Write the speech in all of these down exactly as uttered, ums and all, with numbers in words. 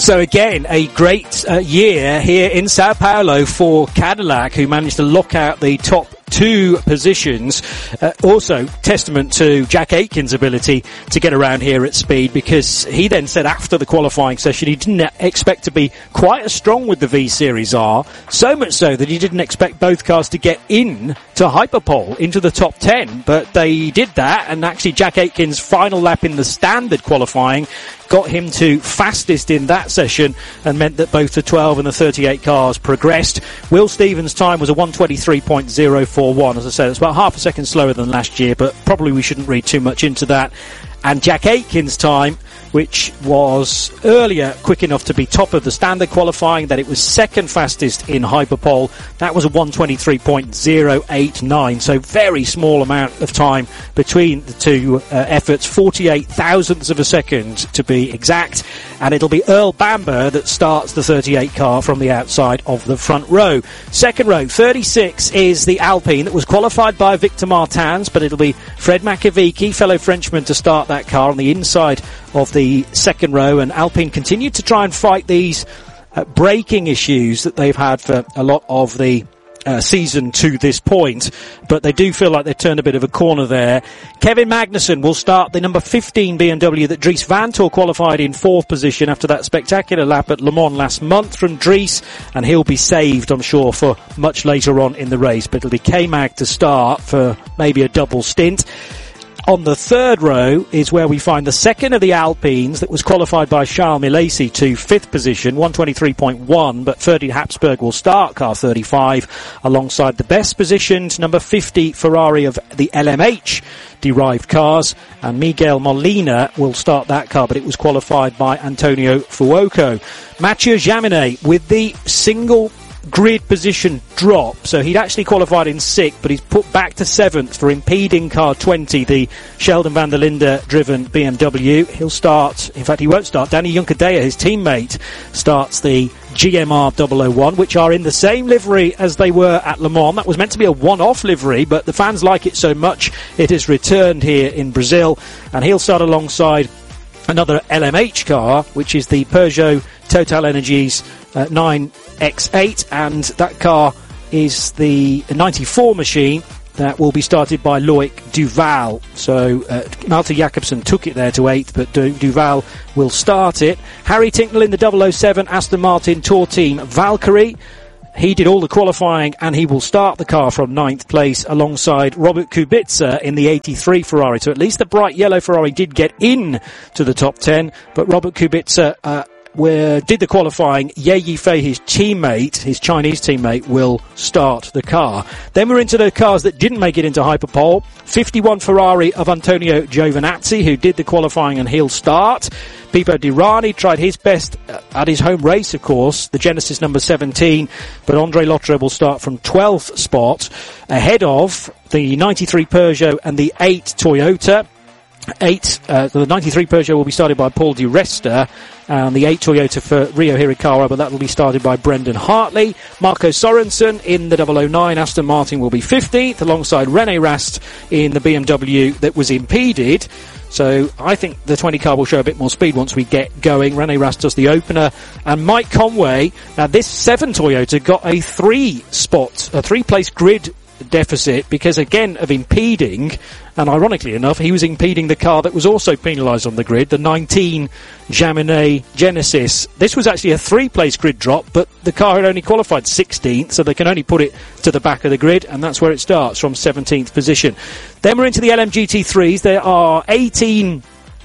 So again, a great uh, year here in Sao Paulo for Cadillac, who managed to lock out the top two positions. Uh, also testament to Jack Aitken's ability to get around here at speed, because he then said after the qualifying session he didn't expect to be quite as strong with the V Series R, so much so that he didn't expect both cars to get in to Hyperpole, into the top ten, but they did that, and actually Jack Aitken's final lap in the standard qualifying got him to fastest in that session and meant that both the twelve and the thirty-eight cars progressed. Will Stevens' time was a one twenty-three point oh four one. As I said, it's about half a second slower than last year, but probably we shouldn't read too much into that. And Jack Aitken's time, which was earlier quick enough to be top of the standard qualifying, that it was second fastest in Hyperpole, that was a one twenty-three point oh eight nine, so very small amount of time between the two uh, efforts, forty-eight thousandths of a second to be exact, and it'll be Earl Bamber that starts the thirty-eight car from the outside of the front row. Second row, thirty-six, is the Alpine that was qualified by Victor Martins, but it'll be Fred Makovici, fellow Frenchman, to start that car on the inside of the second row, and Alpine continued to try and fight these uh, braking issues that they've had for a lot of the uh, season to this point, but they do feel like they've turned a bit of a corner there. Kevin Magnussen will start the number fifteen B M W that Dries Vanthoor qualified in fourth position after that spectacular lap at Le Mans last month from Dries, and he'll be saved, I'm sure, for much later on in the race, but it'll be K-Mag to start for maybe a double stint. On the third row is where we find the second of the Alpines that was qualified by Charles Milesi to fifth position, one twenty-three point one, but Ferdi Habsburg will start car thirty-five alongside the best positioned number fifty Ferrari of the L M H derived cars, and Miguel Molina will start that car, but it was qualified by Antonio Fuoco. Mathieu Jaminet with the single grid position drop, so he'd actually qualified in sixth, but he's put back to seventh for impeding car twenty, the Sheldon van der Linde driven B M W. He'll start, in fact he won't start, Danny Juncadella, his teammate, starts the G M R double oh one, which are in the same livery as they were at Le Mans. That was meant to be a one-off livery, but the fans like it so much it is returned here in Brazil, and he'll start alongside another L M H car, which is the Peugeot Total Energies uh, nine X eight, and that car is the ninety-four machine that will be started by Loic Duval. So uh, Malte Jakobsen took it there to eighth, but du- Duval will start it. Harry Tincknell in the double oh seven Aston Martin Tour Team Valkyrie. He did all the qualifying, and he will start the car from ninth place alongside Robert Kubica in the eighty-three Ferrari. So at least the bright yellow Ferrari did get in to the top ten, but Robert Kubica uh, where did the qualifying. Ye Yifei, his teammate, his Chinese teammate, will start the car. Then we're into the cars that didn't make it into Hyperpole. fifty-one Ferrari of Antonio Giovinazzi, who did the qualifying, and he'll start. Pipo Derani tried his best at his home race, of course, the Genesis number seventeen, but Andre Lotterer will start from twelfth spot, ahead of the ninety-three Peugeot and the eight Toyota. Eight, uh, the ninety-three Peugeot will be started by Paul Di Resta, and the eight Toyota for Rio Hirakawa, but that will be started by Brendan Hartley. Marco Sorensen in the double oh nine Aston Martin will be fifteenth, alongside René Rast in the B M W that was impeded. So I think the twenty car will show a bit more speed once we get going. René Rast does the opener, and Mike Conway. Now this seven Toyota got a three spot, a three place grid deficit because again of impeding, and ironically enough he was impeding the car that was also penalised on the grid, the nineteen Jaminet Genesis. This was actually a three place grid drop, but the car had only qualified sixteenth, so they can only put it to the back of the grid, and that's where it starts, from seventeenth position. Then we're into the L M G T threes. There are eighteen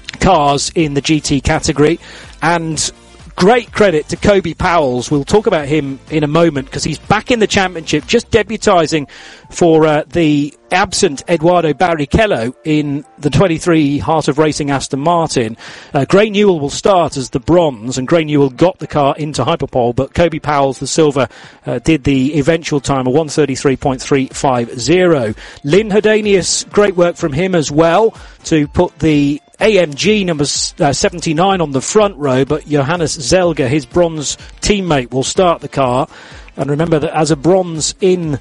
cars in the G T category, and great credit to Kobe Powells. We'll talk about him in a moment because he's back in the championship, just debutising for uh, the absent Eduardo Barrichello in the twenty-three Heart of Racing Aston Martin. Uh, Gray Newell will start as the bronze, and Gray Newell got the car into Hyperpole, but Kobe Powells, the silver, uh, did the eventual time of one thirty-three point three five oh. Lynn Herdanius, great work from him as well to put the A M G number uh, seventy-nine on the front row, but Johannes Zelger, his bronze teammate, will start the car. And remember that as a bronze in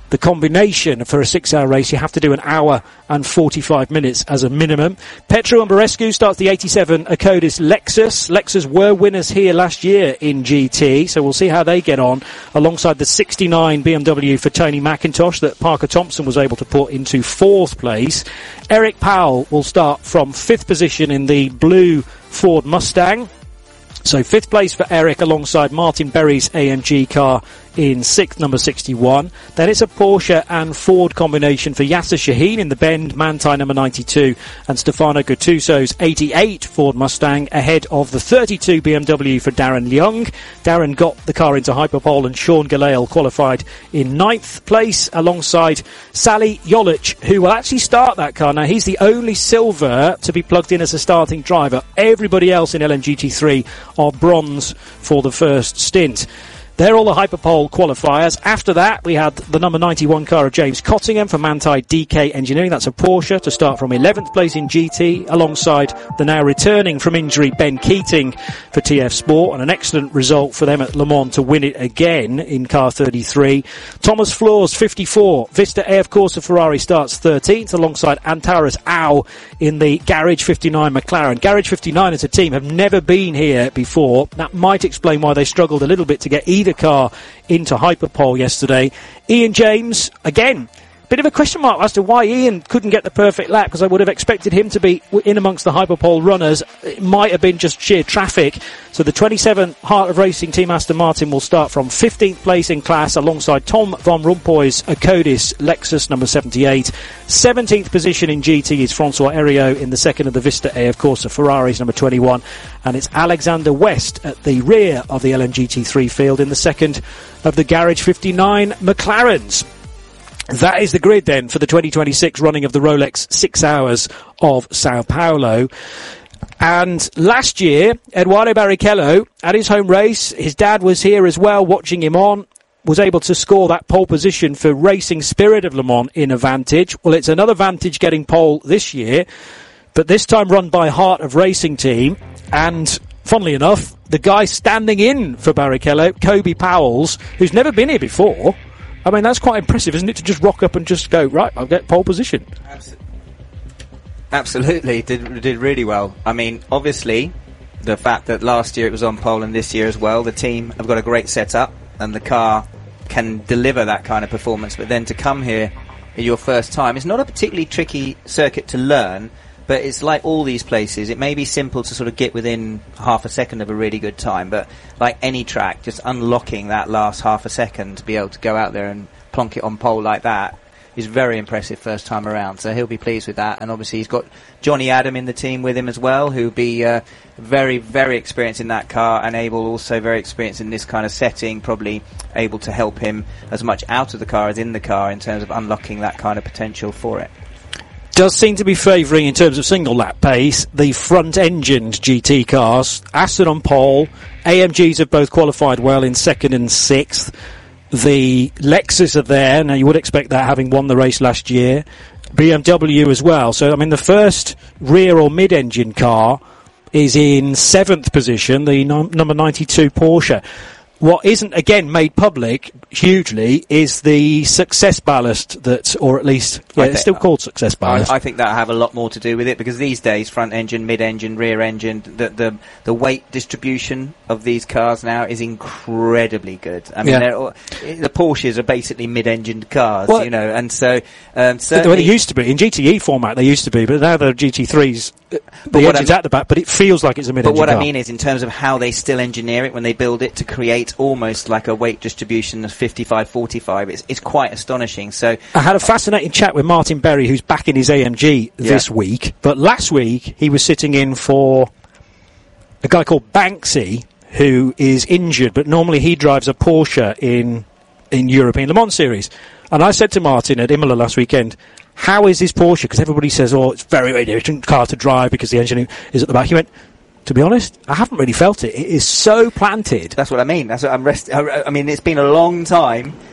the combination for a six-hour race, you have to do an hour and forty-five minutes as a minimum. Petru and Borescu starts the eighty-seven Acodis Lexus. Lexus were winners here last year in G T, so we'll see how they get on alongside the sixty-nine B M W for Tony McIntosh that Parker Thompson was able to put into fourth place. Eric Powell will start from fifth position in the blue Ford Mustang. So fifth place for Eric alongside Martin Berry's A M G car in sixth, number sixty-one. Then it's a Porsche and Ford combination for Yasser Shaheen in the Bend Manthey number ninety-two and Stefano Gattuso's eighty-eight Ford Mustang ahead of the thirty-two B M W for Darren Leung. Darren got the car into Hyperpole and Sean Galale qualified in ninth place alongside Sally Jolich, who will actually start that car. Now, he's the only silver to be plugged in as a starting driver. Everybody else in L M G T three are bronze for the first stint. They're all the Hyperpole qualifiers. After that, we had the number ninety-one car of James Cottingham for Manthey D K Engineering. That's a Porsche to start from eleventh place in G T, alongside the now returning from injury Ben Keating for T F Sport, and an excellent result for them at Le Mans to win it again in car thirty-three. Thomas Floors, fifty-four. Vista A F Corsa Ferrari starts thirteenth, alongside Antares Au in the Garage fifty-nine McLaren. Garage fifty-nine as a team have never been here before. That might explain why they struggled a little bit to get either car into Hyperpole yesterday. Ian James, again, bit of a question mark as to why Ian couldn't get the perfect lap, because I would have expected him to be in amongst the Hyperpole runners. It might have been just sheer traffic. So the twenty-seven Heart of Racing Team Aston Martin will start from fifteenth place in class alongside Tom Von Rompuy's Acodis Lexus number seventy-eight. seventeenth position in G T is Francois Heriot in the second of the Vista A F Corsa Ferraris number twenty-one, and it's Alexander West at the rear of the L M G T three field in the second of the Garage fifty-nine McLarens. That is the grid then for the twenty twenty-six running of the Rolex Six Hours of Sao Paulo. And last year, Eduardo Barrichello, at his home race, his dad was here as well watching him on, was able to score that pole position for Racing Spirit of Le Mans in a Vantage. Well, it's another Vantage getting pole this year, but this time run by Heart of Racing Team. And funnily enough, the guy standing in for Barrichello, Kobe Powells, who's never been here before. I mean, that's quite impressive, isn't it, to just rock up and just go, right, I'll get pole position. Absolutely, did did really well. I mean, obviously, the fact that last year it was on pole and this year as well, the team have got a great setup and the car can deliver that kind of performance. But then to come here at your first time, it's not a particularly tricky circuit to learn, but it's like all these places. It may be simple to sort of get within half a second of a really good time, but like any track, just unlocking that last half a second to be able to go out there and plonk it on pole like that is very impressive first time around. So he'll be pleased with that. And obviously he's got Johnny Adam in the team with him as well, who'll be uh, very, very experienced in that car and able also very experienced in this kind of setting, probably able to help him as much out of the car as in the car in terms of unlocking that kind of potential for it. Does seem to be favouring, in terms of single lap pace, the front-engined G T cars. Aston on pole. A M Gs have both qualified well in second and sixth. The Lexus are there. Now, you would expect that, having won the race last year. B M W as well. So, I mean, the first rear or mid-engine car is in seventh position, the num- number ninety-two Porsche. What isn't, again, made public hugely is the success ballast that, or at least, yeah, it's still called success ballast. I, I think that'll have a lot more to do with it, because these days, front engine, mid engine, rear engine, the the, the weight distribution of these cars now is incredibly good. I mean, yeah. they're all, the Porsches are basically mid-engined cars, well, you know, and so um, certainly... Well, they used to be. In G T E format, they used to be, but now the G T threes, the engine's at the back, but it feels like it's a mid-engine car. But what I mean is, in terms of how they still engineer it when they build it to create almost like a weight distribution of fifty-five forty-five, it's, it's quite astonishing. So I had a fascinating chat with Martin Berry, who's back in his A M G this yeah. week, but last week he was sitting in for a guy called Banksy, who is injured, but normally he drives a Porsche in in European Le Mans Series. And I said to Martin at Imola last weekend, how is this Porsche? Because everybody says, oh, it's a very, very different car to drive because the engine is at the back. He went, to be honest, I haven't really felt it. It is so planted. That's what I mean. That's what I'm rest- I mean, it's been a long time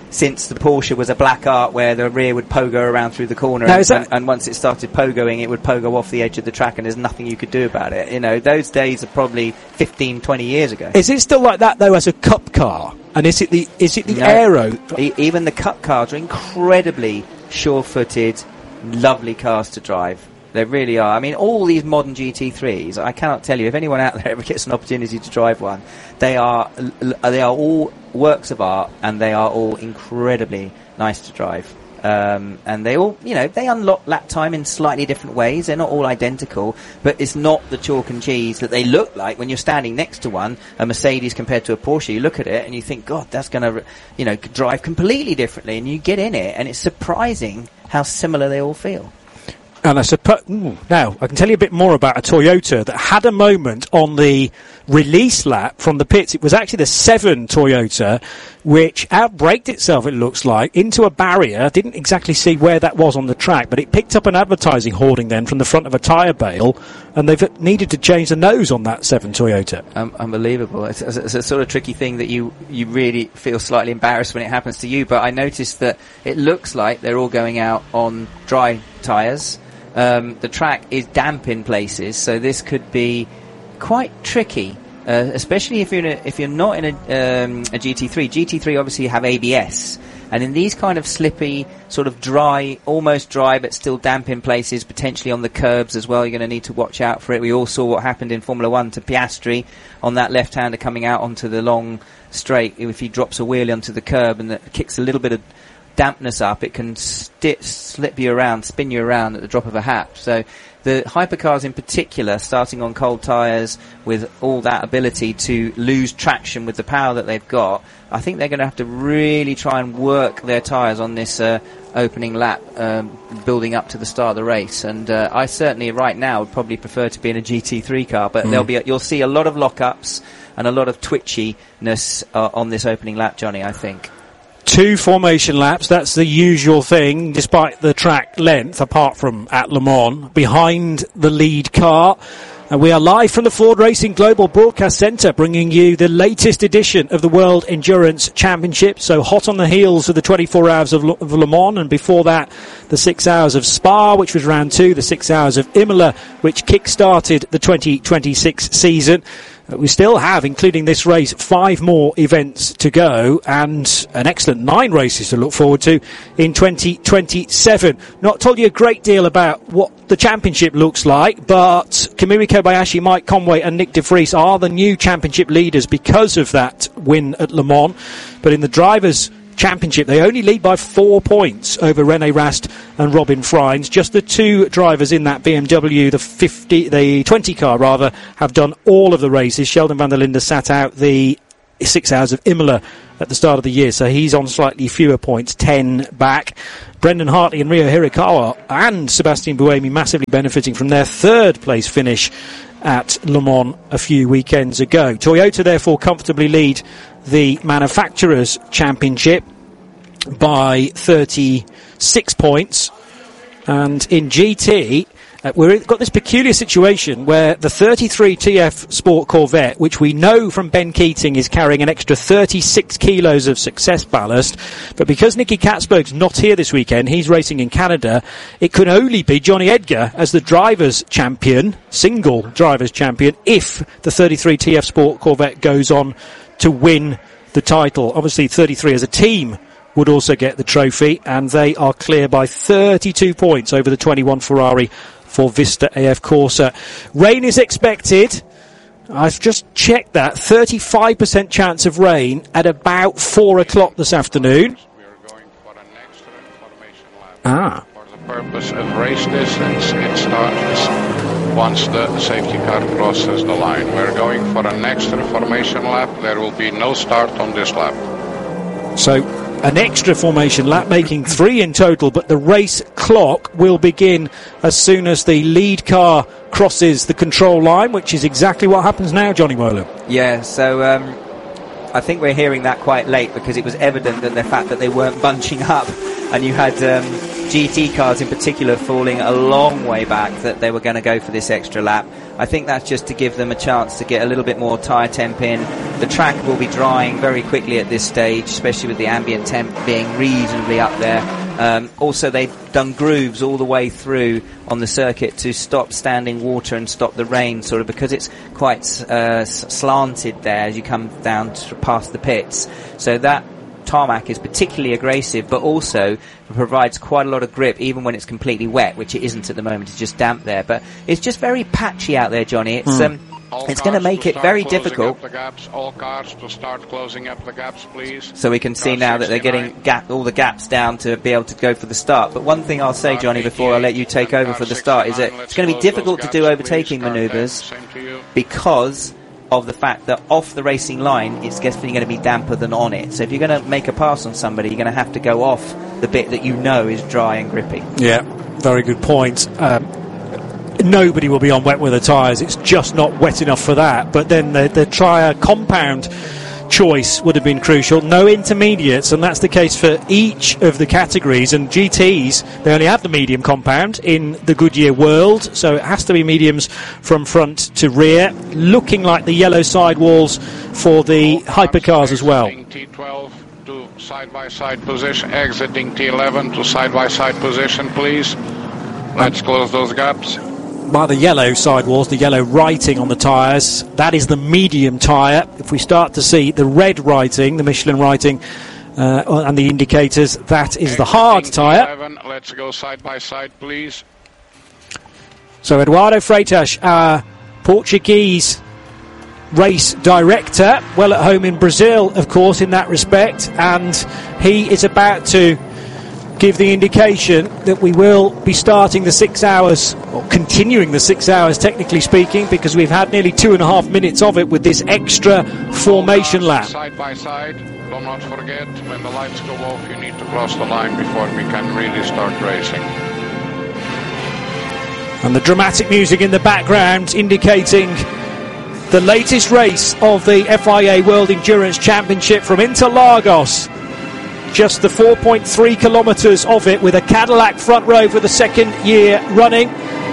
since the Porsche was a black art where the rear would pogo around through the corner, now, and, that- and, and once it started pogoing, it would pogo off the edge of the track, and there's nothing you could do about it. You know, those days are probably fifteen, twenty years ago. Is it still like that though as a cup car? And is it the is it the No. aero? E- even the cup cars are incredibly sure-footed, lovely cars to drive. They really are. I mean, all these modern G T threes, I cannot tell you, if anyone out there ever gets an opportunity to drive one, they are they are all works of art, and they are all incredibly nice to drive. Um, and they all, you know, they unlock lap time in slightly different ways. They're not all identical, but it's not the chalk and cheese that they look like when you're standing next to one, a Mercedes compared to a Porsche. You look at it and you think, God, that's going to, you know, drive completely differently. And you get in it, and it's surprising how similar they all feel. And I suppose now I can tell you a bit more about a Toyota that had a moment on the release lap from the pits. It was actually the seven Toyota which outbraked itself, it looks like, into a barrier. Didn't exactly see where that was on the track, but it picked up an advertising hoarding then from the front of a tyre bale, and they've needed to change the nose on that seven Toyota. Um, unbelievable. It's, it's a sort of tricky thing that you, you really feel slightly embarrassed when it happens to you, but I noticed that it looks like they're all going out on dry tyres. Um, the track is damp in places, so this could be quite tricky, uh, especially if you're in a, if you're not in a, um, a G T three. G T three obviously have A B S, and in these kind of slippy, sort of dry, almost dry but still damp in places, potentially on the curbs as well, you're going to need to watch out for it. We all saw what happened in Formula One to Piastri on that left-hander coming out onto the long straight. If he drops a wheelie onto the curb and that kicks a little bit of dampness up, it can sti- slip you around, spin you around at the drop of a hat. So the hypercars in particular, starting on cold tyres with all that ability to lose traction with the power that they've got, I think they're going to have to really try and work their tyres on this uh, opening lap, um, building up to the start of the race. And uh, I certainly right now would probably prefer to be in a G T three car, but mm. there'll be a, you'll see a lot of lock-ups and a lot of twitchiness uh, on this opening lap, Johnny, I think. Two formation laps, that's the usual thing, despite the track length, apart from at Le Mans, behind the lead car. And we are live from the Ford Racing Global Broadcast Centre, bringing you the latest edition of the World Endurance Championship. So hot on the heels of the twenty-four hours of Le, of Le Mans, and before that, the six hours of Spa, which was round two, the six hours of Imola, which kick-started the twenty twenty-six season. We still have, including this race, five more events to go and an excellent nine races to look forward to in twenty twenty-seven. Not told you a great deal about what the championship looks like, but Kamui Kobayashi, Mike Conway and Nick de Vries are the new championship leaders because of that win at Le Mans. But in the drivers' championship, they only lead by four points over René Rast and Robin Freins. Just the two drivers in that B M W, the fifty, the twenty car rather, have done all of the races. Sheldon van der Linde sat out the six hours of Imola at the start of the year, so he's on slightly fewer points, ten back. Brendan Hartley and Ryo Hirakawa and Sebastian Buemi massively benefiting from their third place finish at Le Mans a few weekends ago. Toyota therefore comfortably lead the Manufacturers' Championship by thirty-six points. And in G T, uh, we've got this peculiar situation where the thirty-three T F Sport Corvette, which we know from Ben Keating is carrying an extra thirty-six kilos of success ballast, but because Nicky Katzberg's not here this weekend, he's racing in Canada, it could only be Johnny Edgar as the drivers' champion, single drivers' champion, if the thirty-three T F Sport Corvette goes on to win the title. Obviously thirty-three as a team would also get the trophy, and they are clear by thirty-two points over the twenty-one Ferrari for Vista A F Corsa. Rain is expected. I've just checked that. thirty-five percent chance of rain at about four o'clock this afternoon. We are going for an extra formation lap. Ah. For the purpose of race distance, it starts once the safety car crosses the line. We're going for an extra formation lap. There will be no start on this lap. So, an extra formation lap, making three in total, but the race clock will begin as soon as the lead car crosses the control line, which is exactly what happens now, Johnny Molan. Yeah, so um, I think we're hearing that quite late because it was evident that the fact that they weren't bunching up and you had um, G T cars in particular falling a long way back, that they were going to go for this extra lap. I think that's just to give them a chance to get a little bit more tyre temp in. The track will be drying very quickly at this stage, especially with the ambient temp being reasonably up there. Um, also, they've done grooves all the way through on the circuit to stop standing water and stop the rain, sort of, because it's quite uh, slanted there as you come down to past the pits. So that tarmac is particularly aggressive, but also provides quite a lot of grip even when it's completely wet, which it isn't at the moment. It's just damp there, but it's just very patchy out there, Johnny. It's mm. um, All it's going to make it very difficult. The gaps. All cars to start closing up the gaps, please. So we can see Car now that they're getting gap, all the gaps down to be able to go for the start. But one thing I'll say, Johnny, before I let you take over for the start, is that it's going to be difficult to do overtaking manoeuvres because of the fact that off the racing line it's definitely going to be damper than on it. So if you're going to make a pass on somebody, you're going to have to go off the bit that you know is dry and grippy. Yeah, very good point. Um, nobody will be on wet weather tyres. It's just not wet enough for that. But then the, the tyre compound choice would have been crucial. No intermediates, and that's the case for each of the categories. And G Ts, they only have the medium compound in the Goodyear world, so it has to be mediums from front to rear, looking like the yellow sidewalls for the hypercars as well. T twelve to side-by-side position, exiting T eleven to side-by-side position, please. Let's close those gaps. By the yellow sidewalls, the yellow writing on the tyres, that is the medium tyre. If we start to see the red writing, the Michelin writing, uh, and the indicators, that is the hard tyre. Let's go side by side, please. So Eduardo Freitas, our Portuguese race director, well at home in Brazil, of course, in that respect, and he is about to give the indication that we will be starting the six hours, or continuing the six hours technically speaking, because we've had nearly two and a half minutes of it with this extra formation lap. Side by side, do not forget, when the lights go off you need to cross the line before we can really start racing. And the dramatic music in the background indicating the latest race of the F I A World Endurance Championship from Interlagos. Just the four point three kilometres of it, with a Cadillac front row for the second year running,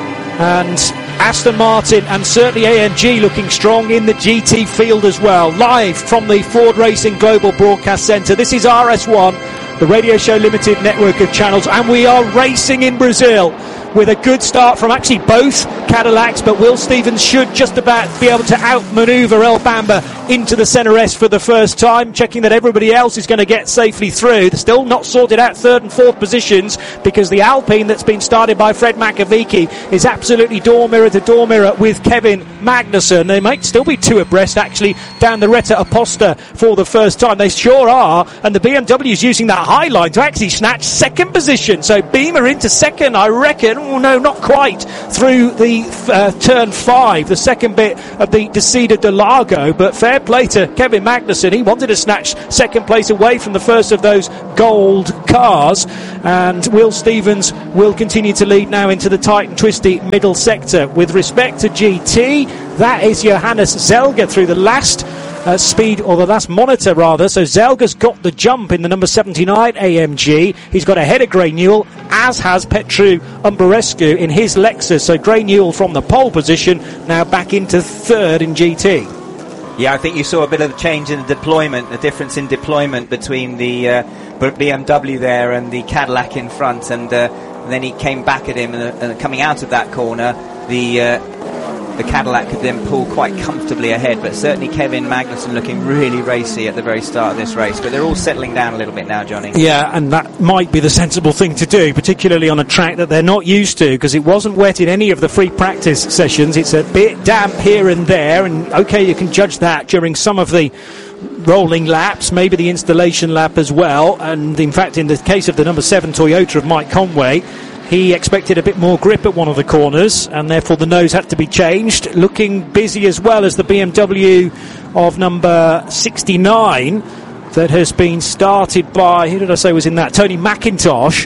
and Aston Martin and certainly A M G looking strong in the G T field as well. Live from the Ford Racing Global Broadcast Centre, this is R S one, the Radio Show Limited network of channels, and we are racing in Brazil with a good start from actually both Cadillacs, but Will Stevens should just about be able to outmaneuver El Bamba into the centre S for the first time, checking that everybody else is going to get safely through. They're still not sorted out third and fourth positions, because the Alpine that's been started by Fred Makovici is absolutely door mirror to door mirror with Kevin Magnussen. They might still be two abreast actually down the Retta Aposta for the first time. They sure are, and the B M W is using that high line to actually snatch second position. So Beamer into second, I reckon. Oh no, not quite through the uh, turn five, the second bit of the Descida de Largo, but fair play to Kevin Magnussen. He wanted to snatch second place away from the first of those gold cars, and Will Stevens will continue to lead now into the tight and twisty middle sector. With respect to G T, that is Johannes Zelger through the last Uh, speed, or the last monitor rather. So Zelga's got the jump in the number seventy-nine A M G. He's got ahead of Gray Newell, as has Petru Umberescu in his Lexus. So Gray Newell from the pole position now back into third in G T. Yeah, I think you saw a bit of a change in the deployment, the difference in deployment between the uh, B M W there and the Cadillac in front, and, uh, and then he came back at him, and, uh, and coming out of that corner, the uh, the Cadillac could then pull quite comfortably ahead. But certainly Kevin Magnussen looking really racy at the very start of this race. But they're all settling down a little bit now, Johnny. Yeah, and that might be the sensible thing to do, particularly on a track that they're not used to, because it wasn't wet in any of the free practice sessions. It's a bit damp here and there, and okay, you can judge that during some of the rolling laps, maybe the installation lap as well. And in fact, in the case of the number seven Toyota of Mike Conway, he expected a bit more grip at one of the corners, and therefore the nose had to be changed. Looking busy as well as the B M W of number sixty-nine that has been started by, who did I say was in that? Tony McIntosh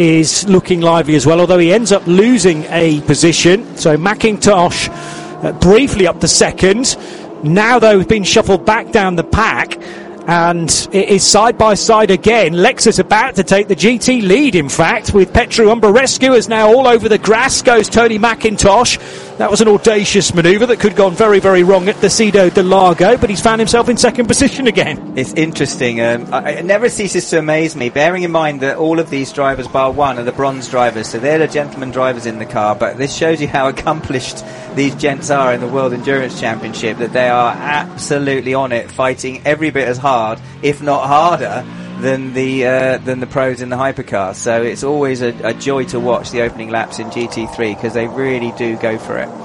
is looking lively as well, although he ends up losing a position. So McIntosh uh, briefly up to second. Now, though, has been shuffled back down the pack, and it is side by side again. Lexus about to take the G T lead, in fact, with Petru Umbarescu is now all over the grass, goes Tony McIntosh. That was an audacious manoeuvre that could have gone very, very wrong at Decido de Largo, but he's found himself in second position again. It's interesting. Um, I, it never ceases to amaze me, bearing in mind that all of these drivers, bar one, are the bronze drivers, so they're the gentleman drivers in the car, but this shows you how accomplished these gents are in the World Endurance Championship, that they are absolutely on it, fighting every bit as hard, if not harder, than the uh, than the pros in the hypercar. So it's always a, a joy to watch the opening laps in G T three, because they really do go for it.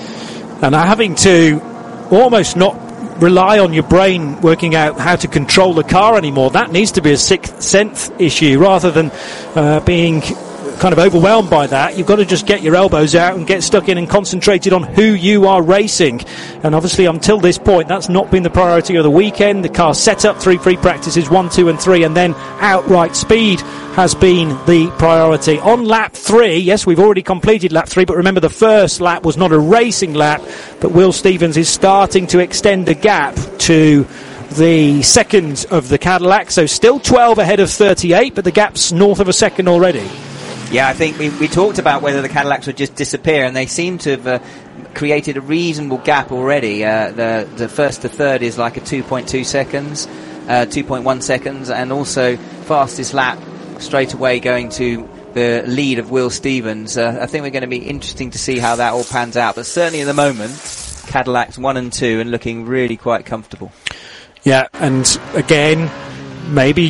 And having to almost not rely on your brain working out how to control the car anymore, that needs to be a sixth sense issue rather than uh, being kind of overwhelmed by that. You've got to just get your elbows out and get stuck in and concentrated on who you are racing. And obviously until this point that's not been the priority of the weekend. The car set up through pre-practices one, two and three, and then outright speed has been the priority. On lap three, yes, we've already completed lap three, but remember the first lap was not a racing lap, but Will Stevens is starting to extend the gap to the second of the Cadillac, so still twelve ahead of thirty-eight, but the gap's north of a second already. Yeah, I think we, we talked about whether the Cadillacs would just disappear, and they seem to have uh, created a reasonable gap already. Uh, the the first to third is like a two point two seconds, uh, two point one seconds, and also fastest lap straight away going to the lead of Will Stevens. Uh, I think we're going to be interesting to see how that all pans out, but certainly at the moment, Cadillacs one and two and looking really quite comfortable. Yeah, and again, maybe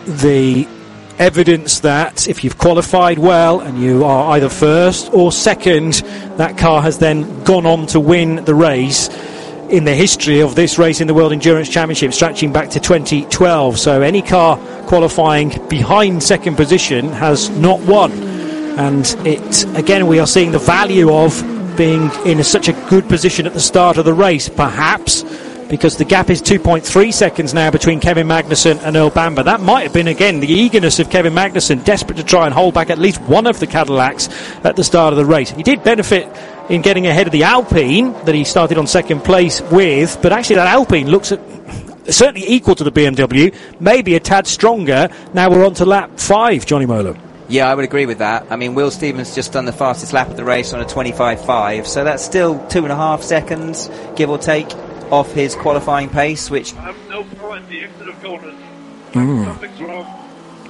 the evidence that if you've qualified well and you are either first or second, that car has then gone on to win the race in the history of this race in the World Endurance Championship, stretching back to twenty twelve. So any car qualifying behind second position has not won. And it, again, we are seeing the value of being in a, such a good position at the start of the race, perhaps because the gap is two point three seconds now between Kevin Magnussen and Earl Bamber. That might have been, again, the eagerness of Kevin Magnussen, desperate to try and hold back at least one of the Cadillacs at the start of the race. He did benefit in getting ahead of the Alpine that he started on second place with, but actually that Alpine looks at certainly equal to the B M W, maybe a tad stronger. Now we're on to lap five, Johnny Moeller. Yeah, I would agree with that. I mean, Will Stevens just done the fastest lap of the race on a twenty-five point five, so that's still two and a half seconds, give or take, off his qualifying pace, which... I have no power at the exit of corners. Mm. Something's wrong.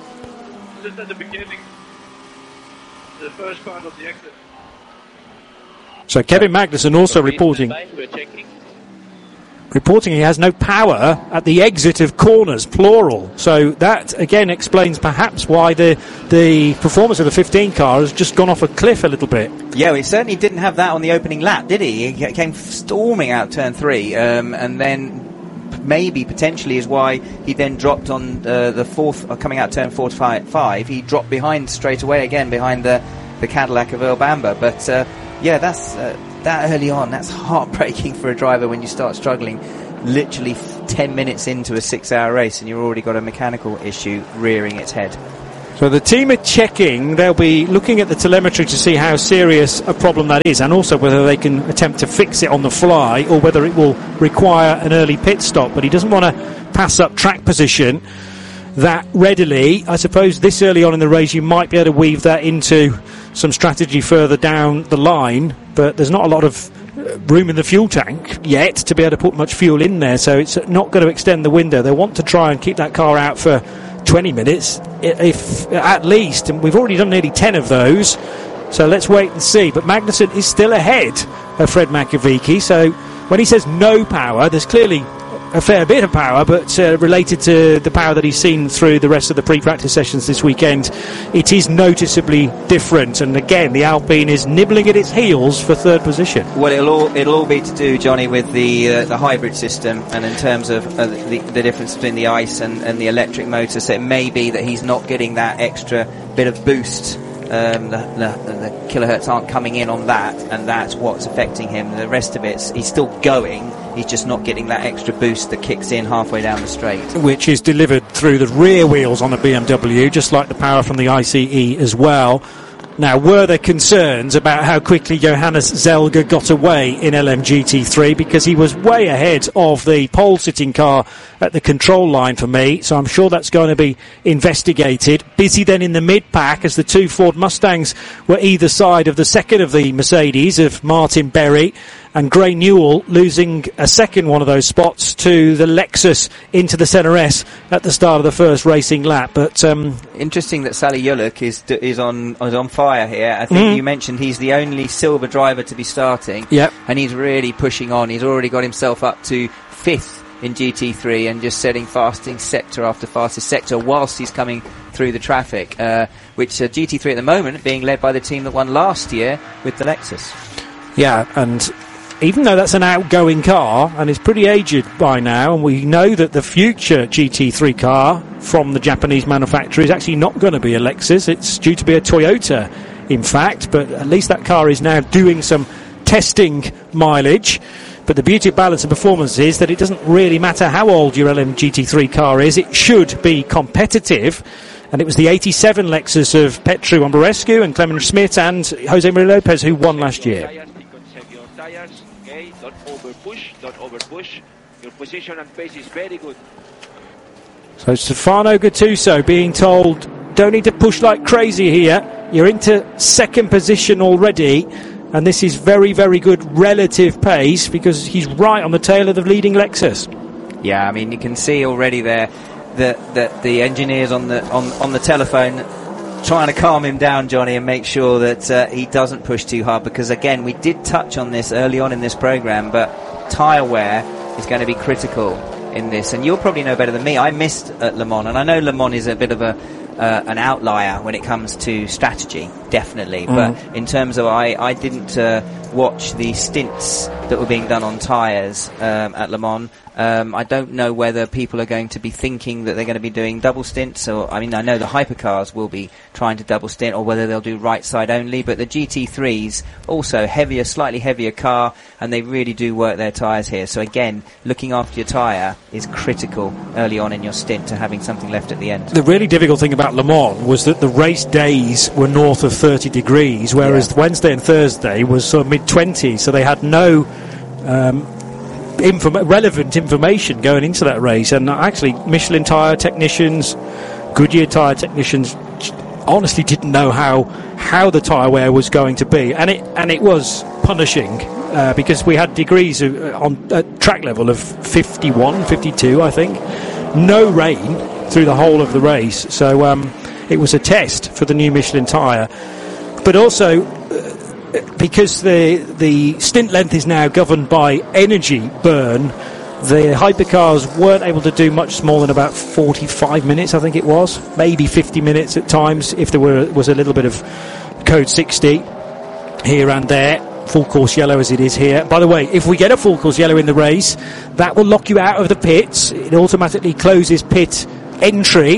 Just at the beginning, the first part of the exit. So Kevin Magnussen also reporting... We're checking. reporting he has no power at the exit of corners, plural. So that again explains perhaps why the the performance of the fifteen car has just gone off a cliff a little bit. Yeah, he certainly didn't have that on the opening lap, did he? He came storming out turn three, um, and then maybe potentially is why he then dropped on uh, the fourth, uh, coming out turn four to five, five. He dropped behind straight away again behind the, the Cadillac of Earl Bamber. But uh, yeah, that's uh, that early on. That's heartbreaking for a driver when you start struggling. Literally f- ten minutes into a six-hour race, and you've already got a mechanical issue rearing its head. So the team are checking, they'll be looking at the telemetry to see how serious a problem that is, and also whether they can attempt to fix it on the fly or whether it will require an early pit stop. But he doesn't want to pass up track position that readily. I suppose this early on in the race you might be able to weave that into some strategy further down the line, but there's not a lot of room in the fuel tank yet to be able to put much fuel in there, so it's not going to extend the window. They want to try and keep that car out for twenty minutes, if at least, and we've already done nearly ten of those, so let's wait and see. But Magnussen is still ahead of Fred Makovici, so when he says no power, there's clearly a fair bit of power, but uh, related to the power that he's seen through the rest of the pre-practice sessions this weekend, it is noticeably different. And again, the Alpine is nibbling at its heels for third position. Well, it'll all it'll all be to do, Johnny, with the uh, the hybrid system, and in terms of uh, the, the difference between the ICE and, and the electric motor. So it may be that he's not getting that extra bit of boost. Um, the, the, the kilohertz aren't coming in on that, and that's what's affecting him. The rest of it's he's still going. He's just not getting that extra boost that kicks in halfway down the straight, which is delivered through the rear wheels on the B M W, just like the power from the I C E as well. Now, were there concerns about how quickly Johannes Zelger got away in L M G T three, because he was way ahead of the pole-sitting car at the control line for me, so I'm sure that's going to be investigated. Busy then in the mid-pack as the two Ford Mustangs were either side of the second of the Mercedes of Martin Berry, and Gray Newell losing a second one of those spots to the Lexus into the Senna S at the start of the first racing lap. But um, interesting that Sally Yuluk is is on is on fire here. I think mm. you mentioned he's the only silver driver to be starting. Yep. And he's really pushing on. He's already got himself up to fifth in G T three and just setting fastest sector after fastest sector whilst he's coming through the traffic, uh, which uh, G T three at the moment being led by the team that won last year with the Lexus. Yeah, and even though that's an outgoing car and is pretty aged by now, and we know that the future G T three car from the Japanese manufacturer is actually not going to be a Lexus, it's due to be a Toyota, in fact, but at least that car is now doing some testing mileage. But the beauty of balance and performance is that it doesn't really matter how old your L M G T three car is, it should be competitive. And it was the eighty-seven Lexus of Petru Ambarescu and Clement Schmidt and Jose Maria Lopez who won last year. Okay, don't over push, don't over push. Your position and pace is very good. So Stefano Gattuso being told, don't need to push like crazy here. You're into second position already, and this is very, very good relative pace because he's right on the tail of the leading Lexus. Yeah, I mean you can see already there that that the engineers on the on on the telephone trying to calm him down, Johnny, and make sure that uh, he doesn't push too hard, because again we did touch on this early on in this program, but tyre wear is going to be critical in this, and you'll probably know better than me. I missed at Le Mans, and I know Le Mans is a bit of a uh, an outlier when it comes to strategy, definitely, mm. but in terms of I, I didn't uh, watch the stints that were being done on tyres um, at Le Mans. Um, I don't know whether people are going to be thinking that they're going to be doing double stints, or I mean I know the hypercars will be trying to double stint, or whether they'll do right side only, but the G T threes also heavier, slightly heavier car, and they really do work their tyres here. So again, looking after your tyre is critical early on in your stint to having something left at the end. The really difficult thing about Le Mans was that the race days were north of thirty degrees, whereas yeah. Wednesday and Thursday was sort of mid twenties, so they had no um, Inform- relevant information going into that race, and actually Michelin tyre technicians, Goodyear tyre technicians honestly didn't know how how the tyre wear was going to be, and it and it was punishing uh, because we had degrees of, uh, on uh, track level of fifty-one, fifty-two I think, no rain through the whole of the race, so um, it was a test for the new Michelin tyre, but also because the the stint length is now governed by energy burn, the hypercars weren't able to do much more than about forty-five minutes, I think it was, maybe fifty minutes at times if there were was a little bit of code sixty here and there, full course yellow as it is here. By the way, if we get a full course yellow in the race, that will lock you out of the pits. It automatically closes pit entry,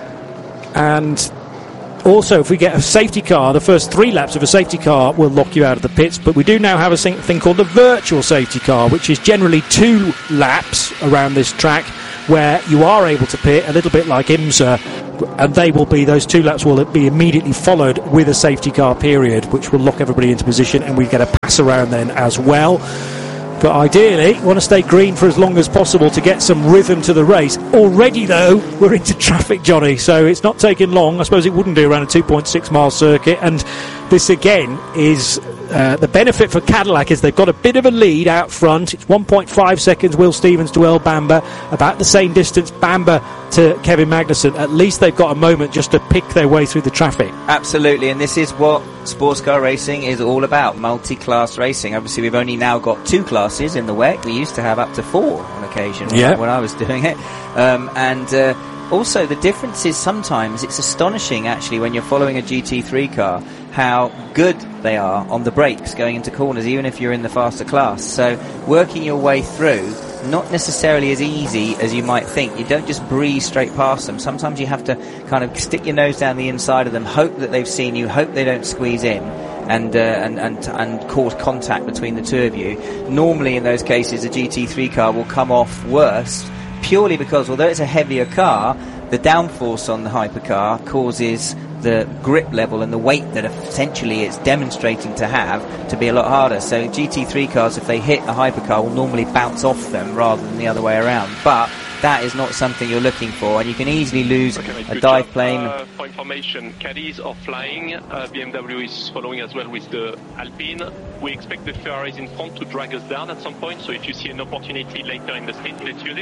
and also, if we get a safety car, the first three laps of a safety car will lock you out of the pits, but we do now have a thing called the virtual safety car, which is generally two laps around this track where you are able to pit, a little bit like IMSA, and they will be, those two laps will be immediately followed with a safety car period, which will lock everybody into position, and we get a pass around then as well. But ideally, want to stay green for as long as possible to get some rhythm to the race. Already, though, we're into traffic, Johnny, so it's not taking long. I suppose it wouldn't do around a two point six mile circuit. And this, again, is uh, the benefit for Cadillac is they've got a bit of a lead out front. It's one point five seconds, Will Stevens to Earl Bamber. About the same distance, Bamber to Kevin Magnussen. At least they've got a moment just to pick their way through the traffic. Absolutely, and this is what sports car racing is all about, multi-class racing. Obviously, we've only now got two classes in the W E C. We used to have up to four on occasion yeah. when I was doing it. Um, and uh, also, the difference is sometimes it's astonishing, actually, when you're following a G T three car, how good they are on the brakes going into corners, even if you're in the faster class. So working your way through, not necessarily as easy as you might think. You don't just breeze straight past them. Sometimes you have to kind of stick your nose down the inside of them, hope that they've seen you, hope they don't squeeze in and uh, and, and and cause contact between the two of you. Normally in those cases a G T three car will come off worse, purely because although it's a heavier car, the downforce on the hypercar causes the grip level and the weight that essentially it's demonstrating to have to be a lot harder. So G T three cars, if they hit a hypercar, will normally bounce off them rather than the other way around. But that is not something you're looking for, and you can easily lose okay, a dive job. plane. Uh, for information, caddies are flying. Uh, B M W is following as well with the Alpine. We expect the Ferraris in front to drag us down at some point, so if you see an opportunity later in the stint, let's use it.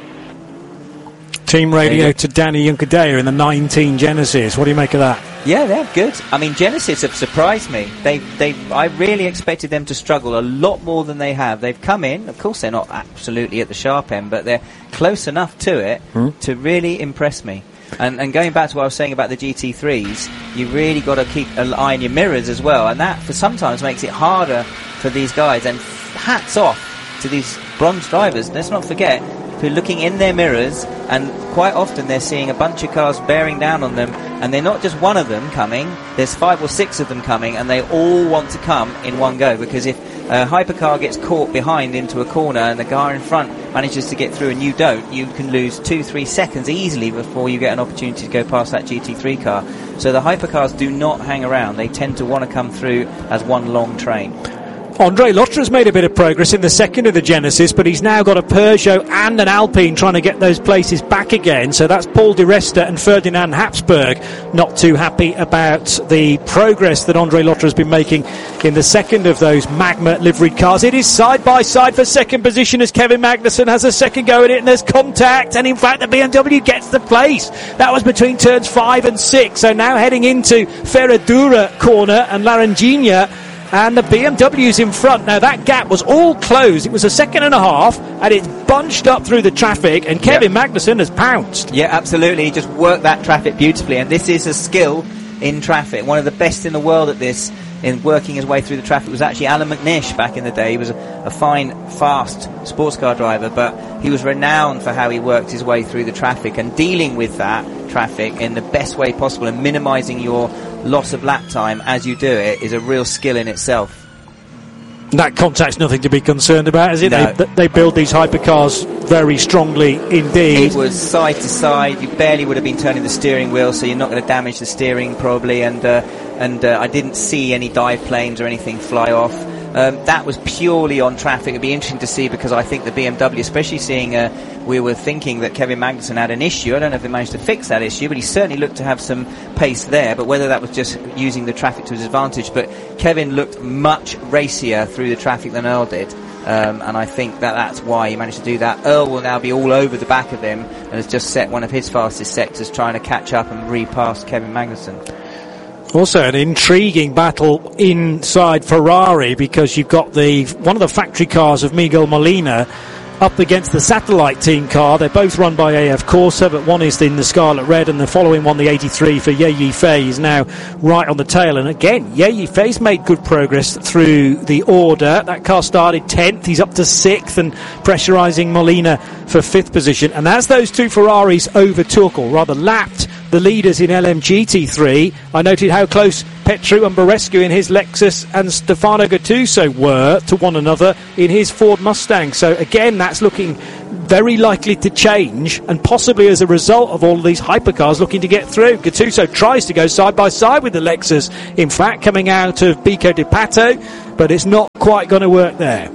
Team radio to Danny Juncadella in the nineteen Genesis. What do you make of that? Yeah, they're good. I mean, Genesis have surprised me. They, they, I really expected them to struggle a lot more than they have. They've come in. Of course, they're not absolutely at the sharp end, but they're close enough to it hmm. to really impress me. And, and going back to what I was saying about the G T threes, you really got to keep an eye on your mirrors as well, and that for sometimes makes it harder for these guys. And hats off to these bronze drivers. Let's not forget, who are looking in their mirrors, and quite often they're seeing a bunch of cars bearing down on them, and they're not just one of them coming, there's five or six of them coming, and they all want to come in one go, because if a hypercar gets caught behind into a corner and the car in front manages to get through and you don't, you can lose two, three seconds easily before you get an opportunity to go past that G T three car. So the hypercars do not hang around. They tend to want to come through as one long train. Andre Lotter's made a bit of progress in the second of the Genesis, but he's now got a Peugeot and an Alpine trying to get those places back again. So that's Paul Di Resta and Ferdinand Habsburg not too happy about the progress that Andre Lotter has been making in the second of those Magma liveried cars. It is side by side for second position as Kevin Magnussen has a second go at it, and there's contact, and in fact the B M W gets the place. That was between turns five and six. So now heading into Ferradura corner and Laranjinha, and the B M W's in front. Now that gap was all closed. It was a second and a half, and it's bunched up through the traffic, and Kevin yep. Magnussen has pounced. Yeah, absolutely. He just worked that traffic beautifully, and this is a skill in traffic. One of the best in the world at this, in working his way through the traffic, was actually Alan McNish back in the day. He was a, a fine, fast sports car driver, but he was renowned for how he worked his way through the traffic and dealing with that traffic in the best way possible, and minimising your loss of lap time as you do it is a real skill in itself. That contact's nothing to be concerned about, is it? No. They, they build these hypercars very strongly indeed. It was side to side. You barely would have been turning the steering wheel, so you're not going to damage the steering probably. And uh, and uh, I didn't see any dive planes or anything fly off. Um, that was purely on traffic. It'd be interesting to see, because I think the B M W, especially seeing uh, we were thinking that Kevin Magnussen had an issue. I don't know if they managed to fix that issue, but he certainly looked to have some pace there. But whether that was just using the traffic to his advantage, but Kevin looked much racier through the traffic than Earl did. Um, and I think that that's why he managed to do that. Earl will now be all over the back of him and has just set one of his fastest sectors, trying to catch up and re-pass Kevin Magnussen. Also an intriguing battle inside Ferrari, because you've got the one of the factory cars of Miguel Molina up against the satellite team car. They're both run by A F Corsa, but one is in the Scarlet Red, and the following one, the eighty-three for Ye Yifei, is now right on the tail. And again, Ye Yifei's made good progress through the order. That car started tenth, he's up to sixth, and pressurising Molina for fifth position. And as those two Ferraris overtook, or rather lapped, the leaders in L M G T three, I noted how close Petru and Barescu in his Lexus and Stefano Gattuso were to one another in his Ford Mustang. So again, that's looking very likely to change, and possibly as a result of all of these hypercars looking to get through. Gattuso tries to go side by side with the Lexus, in fact, coming out of Pico di Pato, but it's not quite going to work there.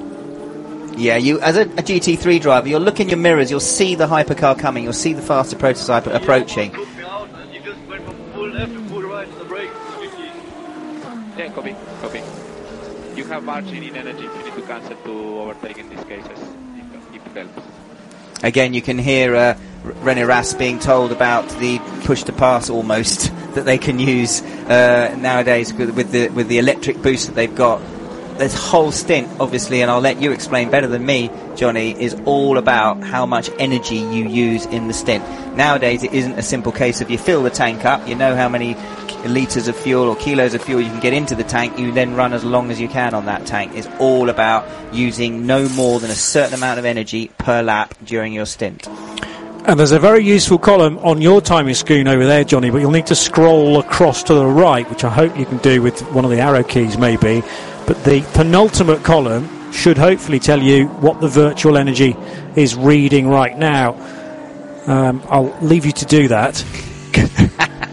Yeah, you as a, a G T three driver, you'll look in your mirrors, you'll see the hypercar coming, you'll see the faster prototype approaching. Yeah, copy, copy. You have margin in energy. You need to cancel to overtake in these cases, if, if it helps. Again, you can hear uh, René Rast being told about the push to pass almost that they can use uh, nowadays with, with the with the electric boost that they've got. This whole stint, obviously, and I'll let you explain better than me, Johnny, is all about how much energy you use in the stint. Nowadays, it isn't a simple case of you fill the tank up, you know how many litres of fuel or kilos of fuel you can get into the tank, you then run as long as you can on that tank. It's all about using no more than a certain amount of energy per lap during your stint. And there's a very useful column on your timing screen over there, Johnny, but you'll need to scroll across to the right, which I hope you can do with one of the arrow keys maybe. But the penultimate column should hopefully tell you what the virtual energy is reading right now. Um, I'll leave you to do that.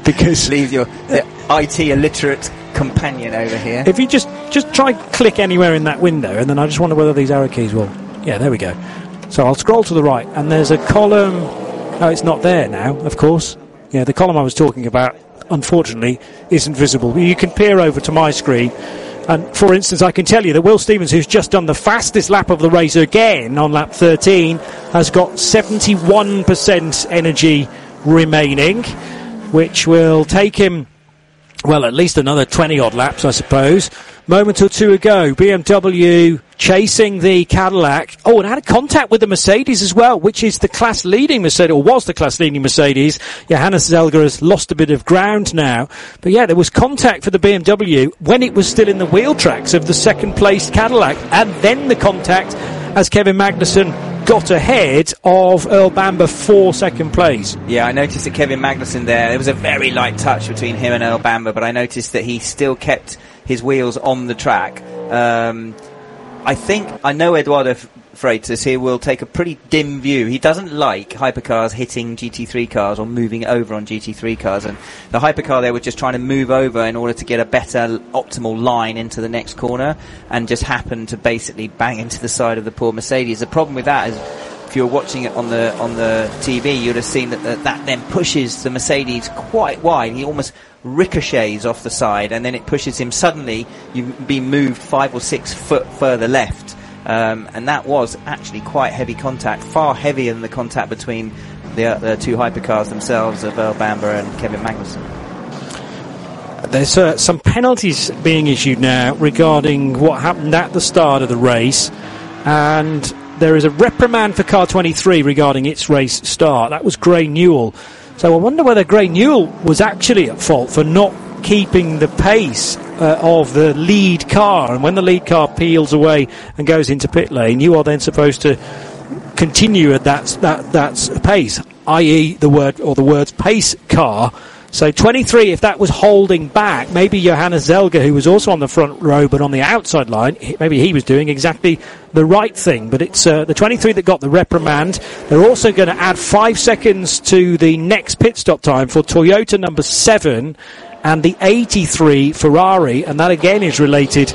because leave your the I T illiterate companion over here. If you just just try click anywhere in that window, and then I just wonder whether these arrow keys will. Yeah, there we go. So I'll scroll to the right, and there's a column. Oh, it's not there now, of course. Yeah, the column I was talking about, unfortunately, isn't visible. You can peer over to my screen, and for instance, I can tell you that Will Stevens, who's just done the fastest lap of the race again on lap thirteen, has got seventy-one percent energy remaining, which will take him, well, at least another twenty-odd laps, I suppose. Moment or two ago, B M W chasing the Cadillac. Oh, and had a contact with the Mercedes as well, which is the class-leading Mercedes, or was the class-leading Mercedes. Johannes Zelger has lost a bit of ground now. But yeah, there was contact for the B M W when it was still in the wheel tracks of the second-placed Cadillac, and then the contact as Kevin Magnussen got ahead of Earl Bamber for second place. Yeah, I noticed that Kevin Magnussen there, there was a very light touch between him and Earl Bamber, but I noticed that he still kept his wheels on the track. Um, I think, I know Eduardo Freitas here will take a pretty dim view. He doesn't like hypercars hitting G T three cars or moving over on G T three cars, and the hypercar there was just trying to move over in order to get a better optimal line into the next corner, and just happened to basically bang into the side of the poor Mercedes. The problem with that is, if you're watching it on the on the T V, you'd have seen that the, that then pushes the Mercedes quite wide. He almost ricochets off the side, and then it pushes him. Suddenly, you've been moved five or six foot further left, um, and that was actually quite heavy contact, far heavier than the contact between the, uh, the two hypercars themselves of Earl Bamber and Kevin Magnussen. There's uh, some penalties being issued now regarding what happened at the start of the race, and there is a reprimand for car twenty-three regarding its race start. That was Gray Newell. So I wonder whether Gray Newell was actually at fault for not keeping the pace uh, of the lead car. And when the lead car peels away and goes into pit lane, you are then supposed to continue at that that that pace, that is the word or the words pace car. So twenty-three, if that was holding back, maybe Johannes Zelger, who was also on the front row but on the outside line, maybe he was doing exactly the right thing. But it's uh, the twenty-three that got the reprimand. They're also going to add five seconds to the next pit stop time for Toyota number seven and the eighty-three Ferrari, and that again is related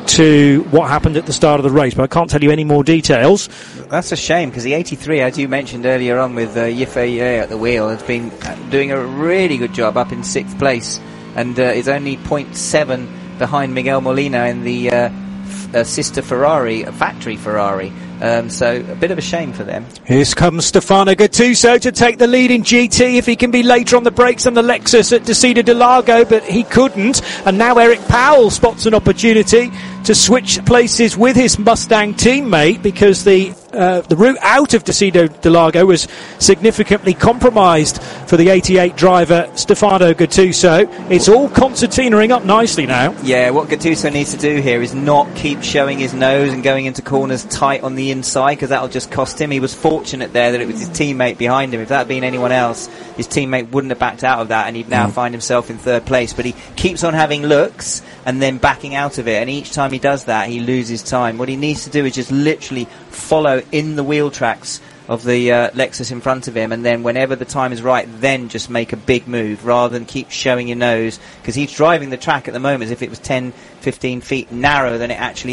to what happened at the start of the race, but I can't tell you any more details. That's a shame, because the eighty-three, as you mentioned earlier on with uh, Yifei at the wheel, has been doing a really good job up in sixth place, and uh, is only point seven behind Miguel Molina in the uh, f- uh, sister Ferrari, uh, factory Ferrari. Um, so a bit of a shame for them. Here comes Stefano Gattuso to take the lead in G T if he can be later on the brakes than the Lexus at Decider de Largo, but he couldn't. And now Eric Powell spots an opportunity to switch places with his Mustang teammate, because the uh, the route out of Decider de Largo was significantly compromised for the eighty-eight driver Stefano Gattuso. It's all concertinaing up nicely now. Yeah, what Gattuso needs to do here is not keep showing his nose and going into corners tight on the inside, because that'll just cost him. He was fortunate there that it was his teammate behind him. If that had been anyone else, his teammate wouldn't have backed out of that, and he'd now mm. find himself in third place. But he keeps on having looks and then backing out of it, and each time he does that, he loses time. What he needs to do is just literally follow in the wheel tracks of the uh, Lexus in front of him, and then whenever the time is right, then just make a big move rather than keep showing your nose, because he's driving the track at the moment as if it was ten, fifteen feet narrower than it actually